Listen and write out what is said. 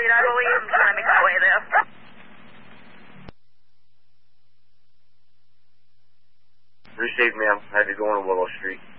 Street, I believe. I'm trying to make my way there. Received, ma'am. I had to go on Willow Street.